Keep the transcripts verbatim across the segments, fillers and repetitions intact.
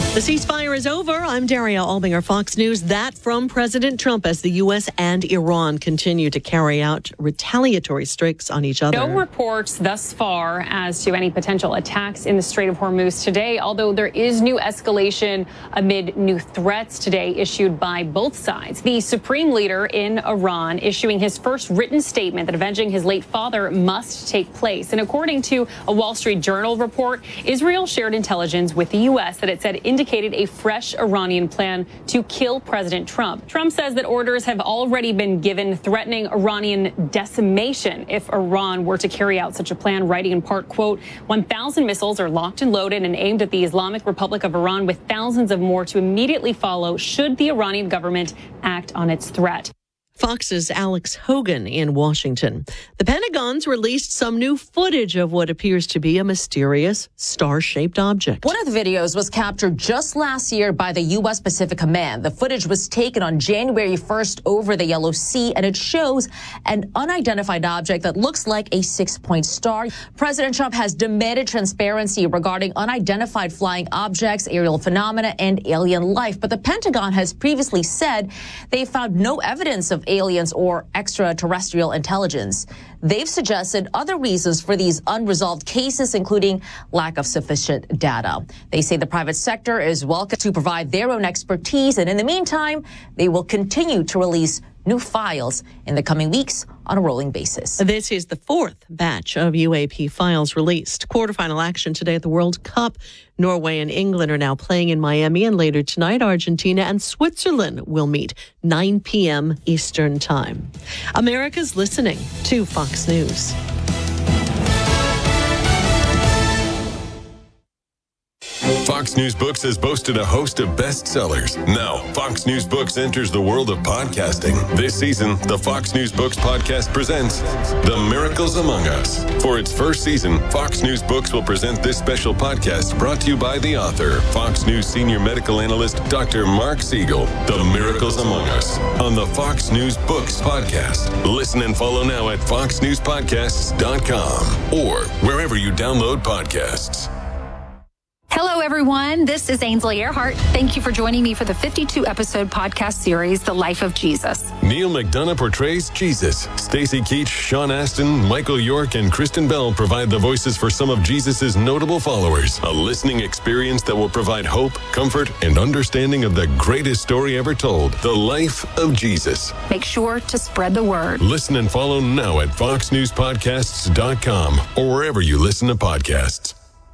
The ceasefire is over. I'm Daria Albinger, Fox News. That from President Trump as the U S and Iran continue to carry out retaliatory strikes on each other. No reports thus far as to any potential attacks in the Strait of Hormuz today, although there is new escalation amid new threats today issued by both sides. The supreme leader in Iran issuing his first written statement that avenging his late father must take place. And according to a Wall Street Journal report, Israel shared intelligence with the U S that it said indicated a fresh Iranian plan to kill President Trump. Trump says that orders have already been given threatening Iranian decimation if Iran were to carry out such a plan, writing in part, quote, one thousand missiles are locked and loaded and aimed at the Islamic Republic of Iran, with thousands of more to immediately follow should the Iranian government act on its threat. Fox's Alex Hogan in Washington. The Pentagon's released some new footage of what appears to be a mysterious star-shaped object. One of the videos was captured just last year by the U S Pacific Command. The footage was taken on January first over the Yellow Sea, and it shows an unidentified object that looks like a six-point star. President Trump has demanded transparency regarding unidentified flying objects, aerial phenomena, and alien life. But the Pentagon has previously said they found no evidence of aliens or extraterrestrial intelligence. They've suggested other reasons for these unresolved cases, including lack of sufficient data. They say the private sector is welcome to provide their own expertise, and in the meantime, they will continue to release new files in the coming weeks on a rolling basis. This is the fourth batch of U A P files released. Quarterfinal action today at the World Cup. Norway and England are now playing in Miami, and later tonight, Argentina and Switzerland will meet nine p.m. Eastern Time. America's listening to Fox News. Fox News Books has boasted a host of bestsellers. Now, Fox News Books enters the world of podcasting. This season, the Fox News Books podcast presents The Miracles Among Us. For its first season, Fox News Books will present this special podcast brought to you by the author, Fox News senior medical analyst, Doctor Mark Siegel. The Miracles Among Us on the Fox News Books podcast. Listen and follow now at fox news podcasts dot com or wherever you download podcasts. Hello, everyone. This is Ainsley Earhart. Thank you for joining me for the fifty-two episode podcast series, The Life of Jesus. Neil McDonough portrays Jesus. Stacey Keach, Sean Astin, Michael York, and Kristen Bell provide the voices for some of Jesus' notable followers. A listening experience that will provide hope, comfort, and understanding of the greatest story ever told, the life of Jesus. Make sure to spread the word. Listen and follow now at fox news podcasts dot com or wherever you listen to podcasts.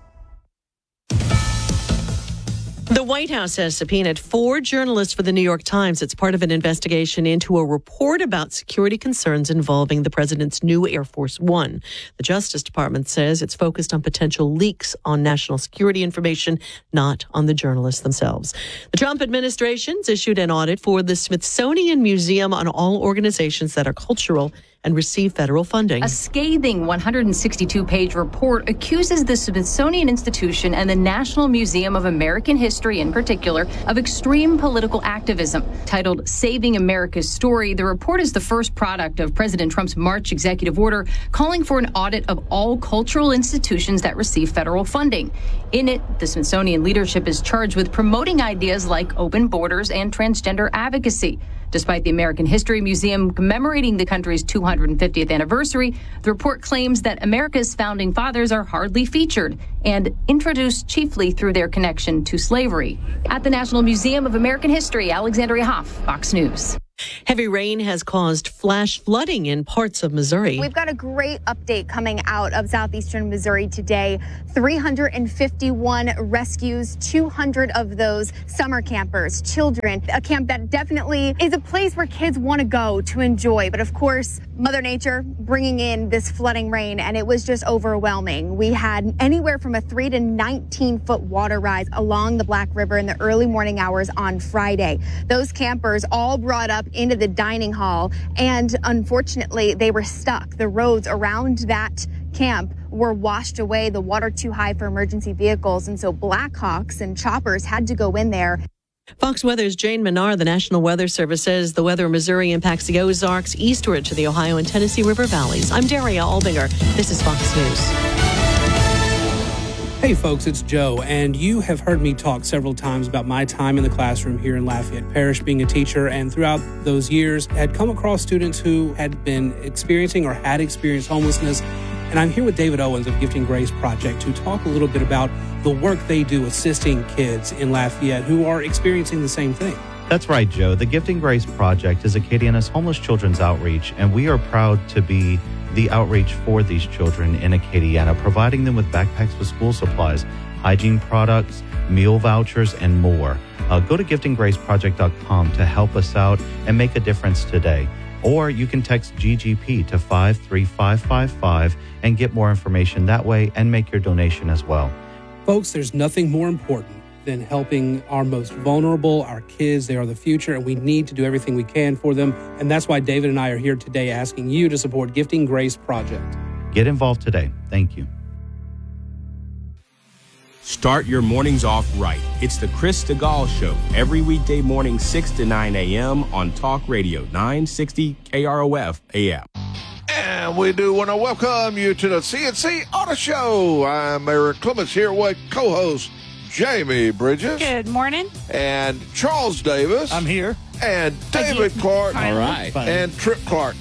The White House has subpoenaed four journalists for the New York Times. It's part of an investigation into a report about security concerns involving the president's new Air Force One. The Justice Department says it's focused on potential leaks on national security information, not on the journalists themselves. The Trump administration's issued an audit for the Smithsonian Museum on all organizations that are cultural and receive federal funding. A scathing one hundred sixty-two page report accuses the Smithsonian Institution and the National Museum of American History in particular of extreme political activism. Titled Saving America's Story, the report is the first product of President Trump's March executive order calling for an audit of all cultural institutions that receive federal funding. In it, the Smithsonian leadership is charged with promoting ideas like open borders and transgender advocacy. Despite the American History Museum commemorating the country's two hundred fiftieth anniversary, the report claims that America's founding fathers are hardly featured and introduced chiefly through their connection to slavery. At the National Museum of American History, Alexandria Hoff, Fox News. Heavy rain has caused flash flooding in parts of Missouri. We've got a great update coming out of southeastern Missouri today. three hundred fifty-one rescues, two hundred of those summer campers, children. A camp that definitely is a place where kids want to go to enjoy. But of course, Mother Nature bringing in this flooding rain, and it was just overwhelming. We had anywhere from a three to nineteen foot water rise along the Black River in the early morning hours on Friday. Those campers all brought up into the dining hall, and unfortunately they were stuck. The roads around that camp were washed away, the water too high for emergency vehicles, and so Blackhawks and choppers had to go in there. Fox Weather's Jane Menard, the National Weather Service, says the weather in Missouri impacts the Ozarks eastward to the Ohio and Tennessee River valleys. I'm Daria Albinger. This is Fox News. Hey folks, it's Joe, and you have heard me talk several times about my time in the classroom here in Lafayette Parish being a teacher, and throughout those years had come across students who had been experiencing or had experienced homelessness. And I'm here with David Owens of Gifting Grace Project to talk a little bit about the work they do assisting kids in Lafayette who are experiencing the same thing. That's right, Joe. The Gifting Grace Project is Acadiana's homeless children's outreach, and we are proud to be the outreach for these children in Acadiana, providing them with backpacks with school supplies, hygiene products, meal vouchers, and more. Uh, go to gifting grace project dot com to help us out and make a difference today. Or you can text G G P to five three five five five and get more information that way and make your donation as well. Folks, there's nothing more important than helping our most vulnerable, our kids. They are the future, and we need to do everything we can for them. And that's why David and I are here today asking you to support Gifting Grace Project. Get involved today. Thank you. Start your mornings off right. It's the Chris DeGaulle Show, every weekday morning, six to nine a.m. on Talk Radio, nine sixty K R O F A M. And we do want to welcome you to the C N C Auto Show. I'm Eric Clements here with co-host Jamie Bridges. Good morning. And Charles Davis. I'm here. And David Clark. All right. And Trip Clark.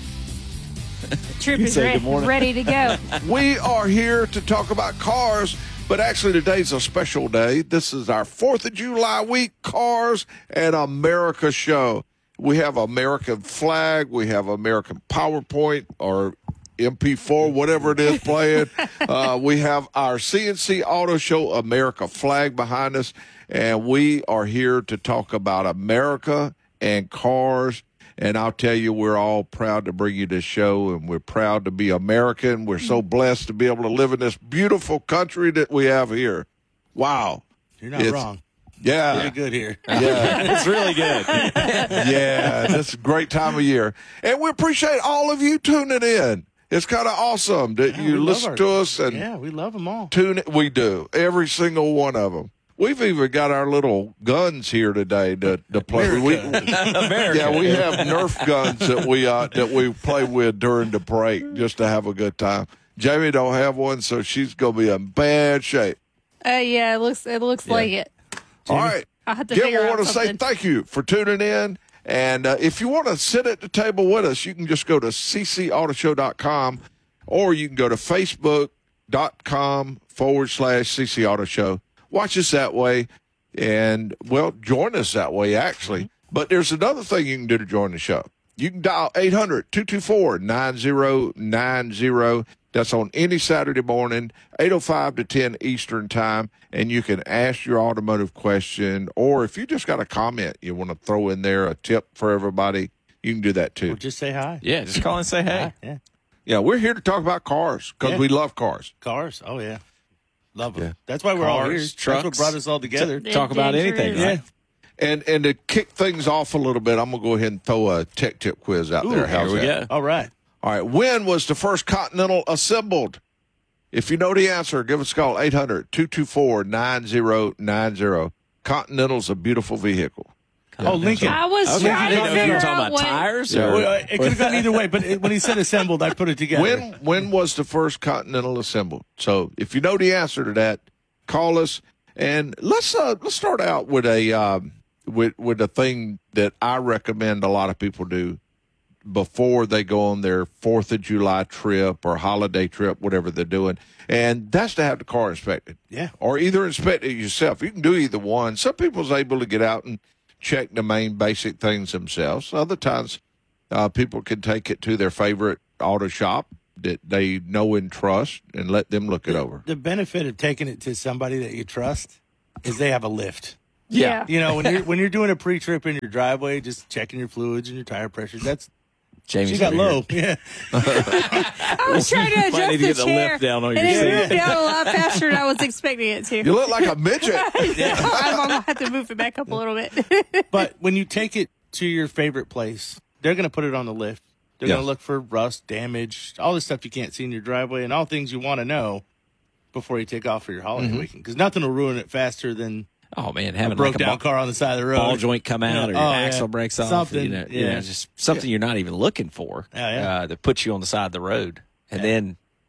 Trip is re- ready to go. We are here to talk about cars, but actually today's a special day. This is our fourth of July week Cars and America show. We have American flag. We have American PowerPoint or M P four, whatever it is playing. Uh, we have our C N C Auto Show America flag behind us, and we are here to talk about America and cars. And I'll tell you, we're all proud to bring you this show, and we're proud to be American. We're so blessed to be able to live in this beautiful country that we have here. Wow. You're not it's, wrong. Yeah. Pretty good here. Yeah. It's really good. Yeah, it's a great time of year. And we appreciate all of you tuning in. It's kind of awesome that Yeah, you listen our, to us. And yeah, we love them all. Tune in. We do. Every single one of them. We've even got our little guns here today to, to play. America. We, America. Yeah, we have Nerf guns that we uh, that we play with during the break just to have a good time. Jamie don't have one, so she's going to be in bad shape. Uh, yeah, it looks it looks Yeah. like it. All right. I'll have to Again, figure we out want to say something. thank you for tuning in. And uh, if you want to sit at the table with us, you can just go to c c auto show dot com or you can go to facebook.com forward slash CC Auto Show. Watch us that way and, well, join us that way, actually. But there's another thing you can do to join the show. You can dial eight hundred, two two four, nine zero nine zero. That's on any Saturday morning, eight oh five to ten Eastern time, and you can ask your automotive question, or if you just got a comment you want to throw in there, a tip for everybody, you can do that too. Or just say hi. Yeah, just call and say hey. Hi, yeah. Yeah, we're here to talk about cars because Yeah. we love cars. Cars. Oh, yeah. Love them. Yeah. That's why we're all Cars, here. That's trucks. what brought us all together. It Talk about sure anything, is. right? And and to kick things off a little bit, I'm going to go ahead and throw a tech tip quiz out Ooh, there. Here How's we that? go. All right. All right. When was the first Continental assembled? If you know the answer, give us a call, eight hundred, two two four, nine zero nine zero. Continental's a beautiful vehicle. Oh, Lincoln. I was Okay, trying I to didn't know if you figure were talking out about what. tires Yeah. or Well, it could have gone either way, but it, when he said assembled, I put it together. When when was the first Continental assembled? So if you know the answer to that, call us and let's uh, let's start out with a um, with with a thing that I recommend a lot of people do before they go on their Fourth of July trip or holiday trip, whatever they're doing, and that's to have the car inspected. Yeah. Or either inspect it yourself. You can do either one. Some people's able to get out and check the main basic things themselves. Other times, uh, people can take it to their favorite auto shop that they know and trust and let them look it over. The benefit of taking it to somebody that you trust is they have a lift. Yeah. You know, when you're when you're doing a pre-trip in your driveway, just checking your fluids and your tire pressure, that's Jamie's she got over low. here. Yeah. I was trying to Might adjust need to the get the chair, lift down on and your it seat. moved down a lot faster than I was expecting it to. You look like a midget. I'm gonna have to move it back up a little bit. But when you take it to your favorite place, they're going to put it on the lift. They're Yeah. going to look for rust, damage, all the stuff you can't see in your driveway, and all things you want to know before you take off for your holiday Mm-hmm. weekend. Because nothing will ruin it faster than Oh man, a having broke like a down ball, car on the side of the road. ball joint come out or your Oh, yeah. axle breaks off, Something, you know, you yeah. know, just something you're not even looking for Yeah, yeah. Uh, that puts you on the side of the road, and Yeah. then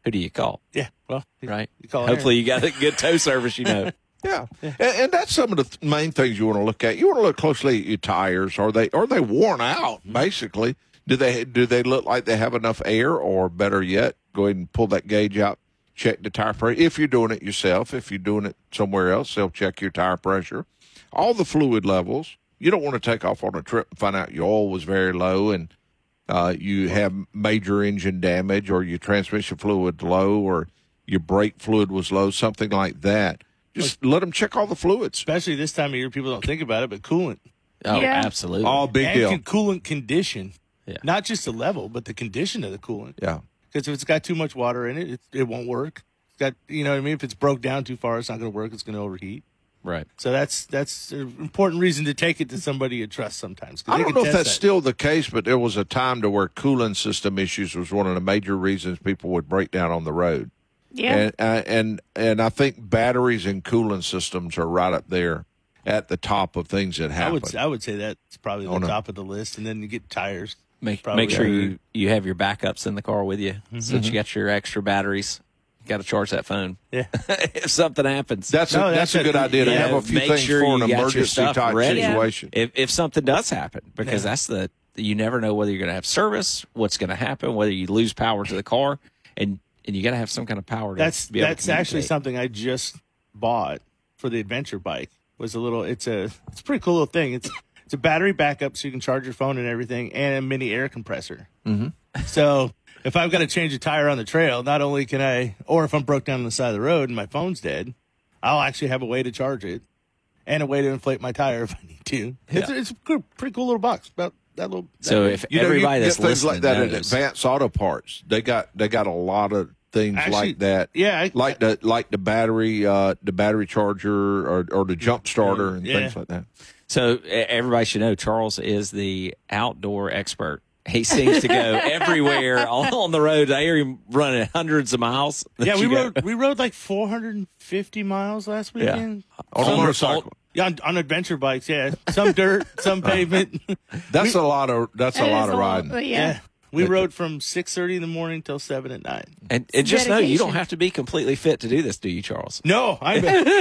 who do you call? Yeah, well, right. You call Hopefully, Aaron. you got a good tow service. You know. Yeah, and, and that's some of the th- main things you want to look at. You want to look closely at your tires. Are they are they worn out? Basically, do they do they look like they have enough air? Or better yet, go ahead and pull that gauge out, check the tire pressure. If you're doing it yourself, if you're doing it somewhere else, they'll check your tire pressure, all the fluid levels. You don't want to take off on a trip and find out your oil was very low and uh, you have major engine damage, or your transmission fluid low, or your brake fluid was low, something like that. Just let them check all the fluids. Especially this time of year, people don't think about it, but coolant. Oh, Yeah. absolutely. All big and deal. con- coolant condition. Yeah. Not just the level, but the condition of the coolant. Yeah. Because if it's got too much water in it, it, it won't work. It's got, you know what I mean? If it's broke down too far, it's not going to work. It's going to overheat. Right. So that's that's an important reason to take it to somebody you trust sometimes. 'cause I they don't can know if test that's that. still the case, but there was a time to where cooling system issues was one of the major reasons people would break down on the road. Yeah. And uh, and and I think batteries and cooling systems are right up there at the top of things that I happen. would I would say that's probably Oh, the no. top of the list, and then you get tires. Make Probably make sure better. you, you have your backups in the car with you, Mm-hmm. so that you got your extra batteries. You got to charge that phone. Yeah. If something happens, That's a, No, that's, that's a good a- idea to yeah, have a few make things sure for an you got your emergency stuff type ready. situation. if if something does happen, because Yeah. that's the you never know whether you're going to have service, what's going to happen, whether you lose power to the car, and and you got to have some kind of power. To That's be able that's to actually communicate. something I just bought for the adventure bike. Was a little. It's a it's a pretty cool little thing. It's it's a battery backup, so you can charge your phone and everything, and a mini air compressor. Mm-hmm. So if I've got to change a tire on the trail, not only can I, or if I'm broke down on the side of the road and my phone's dead, I'll actually have a way to charge it and a way to inflate my tire if I need to. It's, it's a good, pretty cool little box. About that little. That So big. if You know, everybody you that's get things listening like that at knows, Advanced Auto Parts. They got they got a lot of things Actually, like that. yeah, I- like the like the battery uh, the battery charger or or the jump starter and Yeah. things like that. so e- everybody should know Charles is the outdoor expert. He seems to go everywhere on, on the road. I hear him running hundreds of miles. yeah, we You go- rode we rode like four hundred fifty miles last weekend. On a Some- motorcycle. Yeah, on, on adventure bikes. Yeah, some dirt, some pavement. That's a lot of that's a That lot is of a riding. but Yeah. yeah. We rode from six thirty in the morning till seven at night. And, and just know you don't dedication. have to be completely fit to do this, do you, Charles? No, I'm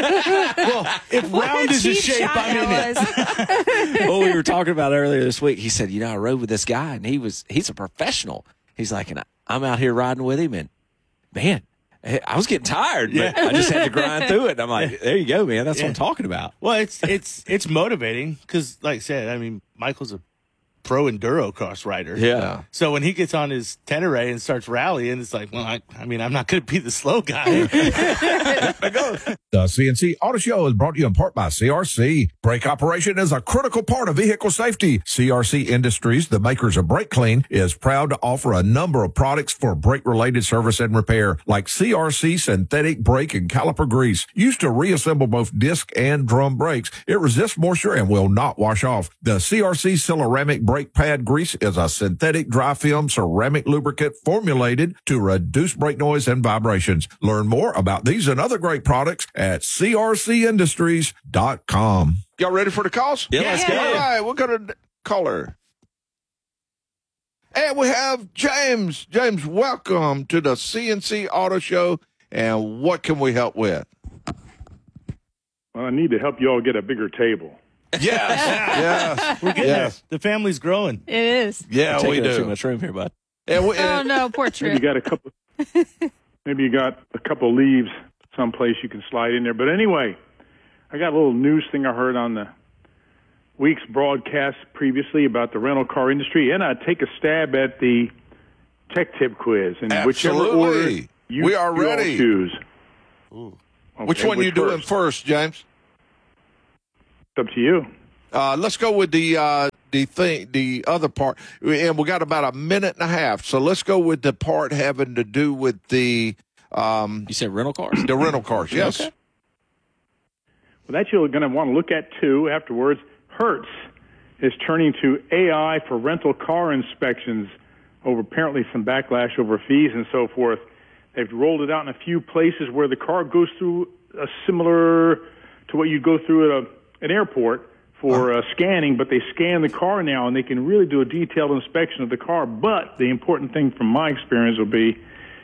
well. If What round a is a cheap shape, shot I'm in it. that was. Well, we were talking about earlier this week. He said, you know, I rode with this guy, and he was he's a professional. He's like, and I, I'm out here riding with him, and man, I was getting tired, but Yeah. I just had to grind through it. And I'm like, there you go, man. That's what I'm Yeah. talking about. Well, it's it's it's motivating because, like I said, I mean, Michael's a pro enduro cross rider. Yeah. So when he gets on his Tenere and starts rallying, it's like, well, I, I mean, I'm not going to be the slow guy. The C N C Auto Show is brought to you in part by C R C. Brake operation is a critical part of vehicle safety. C R C Industries, the makers of Brake Clean, is proud to offer a number of products for brake-related service and repair, like C R C synthetic brake and caliper grease, used to reassemble both disc and drum brakes. It resists moisture and will not wash off. The C R C ceramic brake pad grease is a synthetic dry film ceramic lubricant formulated to reduce brake noise and vibrations. Learn more about these and other great products at C R C industries dot com. Y'all ready for the calls? Yeah, let's go. All right, we're going to call her. And we have James. James, welcome to the C N C Auto Show. And what can we help with? Well, I need to help you all get a bigger table. Yes. yes. We're getting Yes. there. The family's growing. It is. Yeah, Taking we up too do. much room here, bud. And we, Oh and, no, poor Maybe you Trip. got a couple. Maybe you got a couple leaves someplace you can slide in there. But anyway, I got a little news thing I heard on the week's broadcast previously about the rental car industry, and I take a stab at the tech tip quiz and whichever order Absolutely. you, We are you all ready. choose. which Okay, one you doing first? first, James? It's up to you. Uh, let's go with the uh, the thing, the other part, and we got about a minute and a half. So let's go with the part having to do with the um, You said rental cars? the rental cars. Yes. Okay. Well, that you're going to want to look at, too, afterwards. Hertz is turning to A I for rental car inspections over apparently some backlash over fees and so forth. They've rolled it out in a few places where the car goes through a similar to what you go through at a, an airport for uh, scanning, but they scan the car now, and they can really do a detailed inspection of the car. But the important thing from my experience will be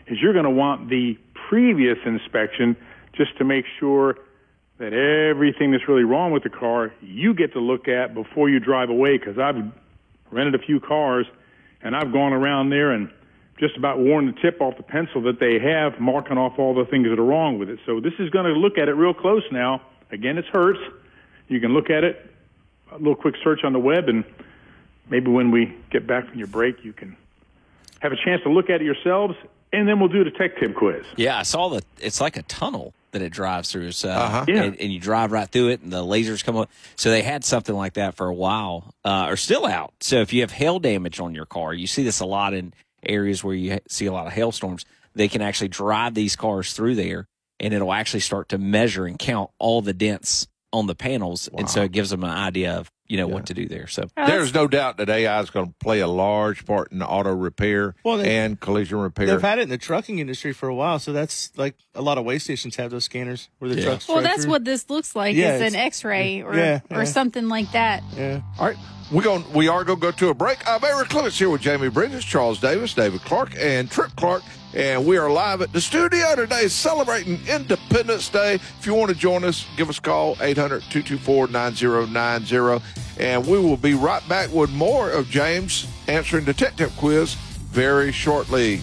is you're going to want the previous inspection just to make sure that everything that's really wrong with the car you get to look at before you drive away, because I've rented a few cars and I've gone around there and just about worn the tip off the pencil that they have, marking off all the things that are wrong with it. So this is going to look at it real close now. Again, it's Hertz. You can look at it, a little quick search on the web, and maybe when we get back from your break, you can have a chance to look at it yourselves, and then we'll do the tech tip quiz. Yeah, I saw that. It's like a tunnel that it drives through. So, Uh-huh. Yeah. and, and you drive right through it, and the lasers come up. So they had something like that for a while, uh, or still out. So if you have hail damage on your car, you see this a lot in areas where you see a lot of hailstorms. They can actually drive these cars through there, and it'll actually start to measure and count all the dents on the panels, wow. and so it gives them an idea of you know yeah. what to do there. So there's no doubt that A I is going to play a large part in auto repair well, they, and collision repair. They've had it in the trucking industry for a while, so that's like a lot of way stations have those scanners where the yeah. trucks. Well, that's through. What this looks like. Yeah, is an X-ray or yeah, or yeah. something like that. Yeah. All right. We're going, we are going to go to a break. I'm Eric Clements here with Jamie Bridges, Charles Davis, David Clark, and Trip Clark. And we are live at the studio today celebrating Independence Day. If you want to join us, give us a call, eight hundred, two two four, nine zero nine zero. And we will be right back with more of James answering the Tech Tip quiz very shortly.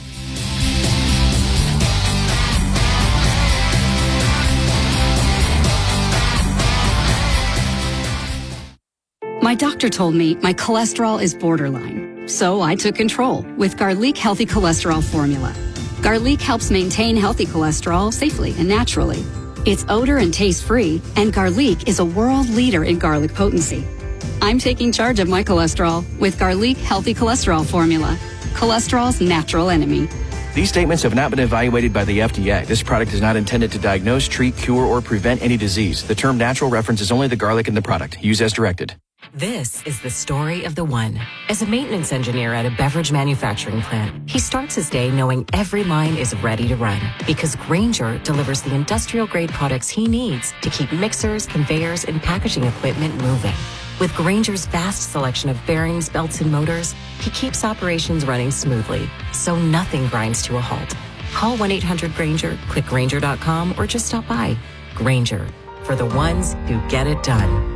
My doctor told me my cholesterol is borderline, so I took control with Garlic Healthy Cholesterol Formula. Garlic helps maintain healthy cholesterol safely and naturally. It's odor and taste-free, and Garlic is a world leader in garlic potency. I'm taking charge of my cholesterol with Garlic Healthy Cholesterol Formula, cholesterol's natural enemy. These statements have not been evaluated by the F D A. This product is not intended to diagnose, treat, cure, or prevent any disease. The term natural references only the garlic in the product. Use as directed. This is the story of the one. As a maintenance engineer at a beverage manufacturing plant, he starts his day knowing every line is ready to run because Grainger delivers the industrial-grade products he needs to keep mixers, conveyors, and packaging equipment moving. With Grainger's vast selection of bearings, belts, and motors, he keeps operations running smoothly, so nothing grinds to a halt. Call one eight hundred Grainger, click Grainger dot com, or just stop by. Grainger, for the ones who get it done.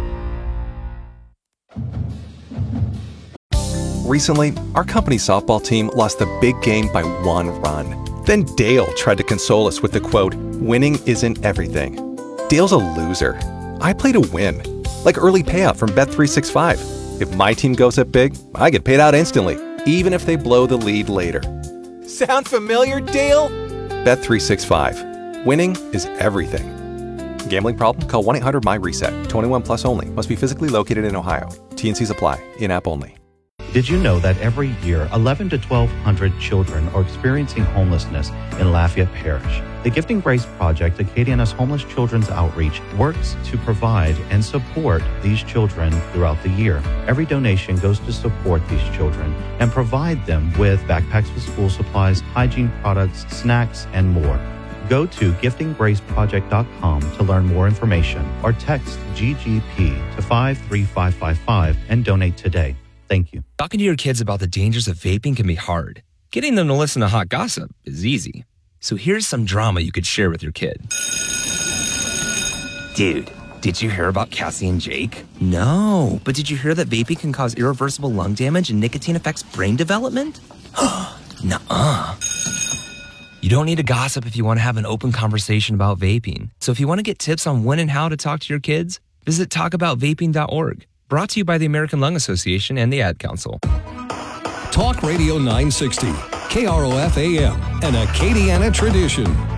Recently, our company's softball team lost the big game by one run. Then Dale tried to console us with the quote, "Winning isn't everything." Dale's a loser. I play to win. Like early payout from Bet three sixty-five. If my team goes up big, I get paid out instantly, even if they blow the lead later. Sound familiar, Dale? Bet three sixty-five. Winning is everything. Gambling problem? Call one eight hundred M Y reset. twenty-one plus only. Must be physically located in Ohio. T N Cs apply. In-app only. Did you know that every year, eleven to twelve hundred children are experiencing homelessness in Lafayette Parish? The Gifting Grace Project, Acadiana's homeless children's outreach, works to provide and support these children throughout the year. Every donation goes to support these children and provide them with backpacks with school supplies, hygiene products, snacks, and more. Go to gifting grace project dot com to learn more information or text G G P to five three five five five and donate today. Thank you. Talking to your kids about the dangers of vaping can be hard. Getting them to listen to hot gossip is easy. So here's some drama you could share with your kid. Dude, did you hear about Cassie and Jake? No, but did you hear that vaping can cause irreversible lung damage and nicotine affects brain development? Nuh-uh. You don't need to gossip if you want to have an open conversation about vaping. So if you want to get tips on when and how to talk to your kids, visit talk about vaping dot org. Brought to you by the American Lung Association and the Ad Council. Talk Radio nine sixty, K R O F A M, an Acadiana tradition.